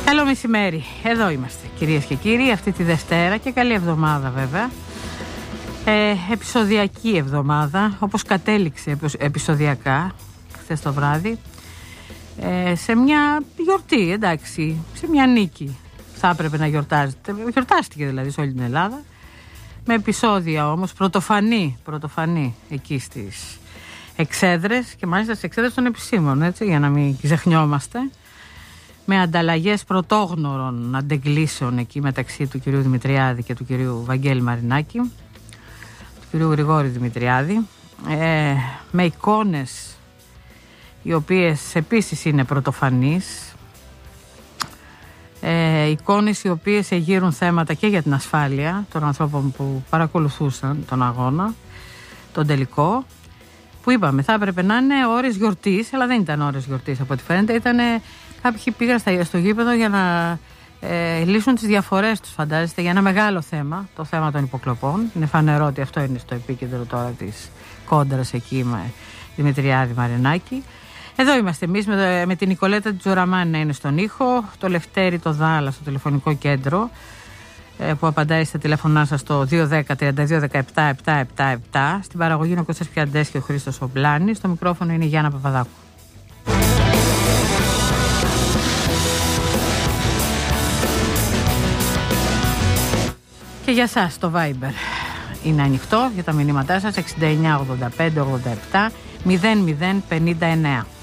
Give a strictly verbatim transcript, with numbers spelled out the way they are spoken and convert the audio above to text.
Καλό μεσημέρι, εδώ είμαστε κυρίες και κύριοι, αυτή τη Δευτέρα και καλή εβδομάδα βέβαια. ε, Επεισοδιακή εβδομάδα, όπως κατέληξε επεισοδιακά χθες το βράδυ, ε, σε μια γιορτή, εντάξει, σε μια νίκη θα έπρεπε να γιορτάζεται. Γιορτάστηκε δηλαδή σε όλη την Ελλάδα, με επεισόδια όμως πρωτοφανή, πρωτοφανή εκεί στις εξέδρες, και μάλιστα στις εξέδρες των επισήμων, έτσι, για να μην ξεχνιόμαστε, με ανταλλαγές πρωτόγνωρων αντεγκλήσεων εκεί μεταξύ του κυρίου Δημητριάδη και του κυρίου Βαγγέλη Μαρινάκη, του κυρίου Γρηγόρη Δημητριάδη, ε, με εικόνες οι οποίες επίσης είναι πρωτοφανείς, ε, εικόνες οι οποίες εγείρουν θέματα και για την ασφάλεια των ανθρώπων που παρακολουθούσαν τον αγώνα, τον τελικό, που είπαμε θα έπρεπε να είναι ώρες γιορτής, αλλά δεν ήταν ώρες γιορτής από ό,τι φαίνεται. Ήτανε, κάποιοι πήγαν στο γήπεδο για να ε, λύσουν τις διαφορές τους, φαντάζεστε, για ένα μεγάλο θέμα, το θέμα των υποκλοπών. Είναι φανερό ότι αυτό είναι στο επίκεντρο τώρα της κόντρας εκεί με Δημητριάδη Μαρινάκη. Εδώ είμαστε εμείς με, με την Νικολέτα Τζοραμάνη να είναι στον ήχο, το Λευτέρη το Δάλα στο τηλεφωνικό κέντρο, που απαντάει στα τηλέφωνά σας στο δύο δέκα τριάντα δύο δεκαεπτά επτακόσια εβδομήντα επτά. Στην παραγωγή είναι ο Κώστας Πιαντές και ο Χρήστος Ομπλάνης. Στο μικρόφωνο είναι η Γιάννα Παπαδάκου. Και για σας το Viber είναι ανοιχτό για τα μηνύματά σας, εξήντα εννιά ογδόντα πέντε ογδόντα επτά μηδέν μηδέν πενήντα εννέα.